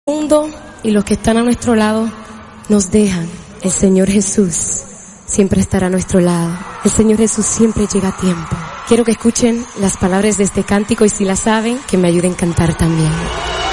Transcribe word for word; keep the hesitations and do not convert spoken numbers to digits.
mundo y los que están a nuestro lado nos dejan, el Señor Jesús siempre estará a nuestro lado. El Señor Jesús siempre llega a tiempo. Quiero que escuchen las palabras de este cántico y si la saben, que me ayuden a cantar también.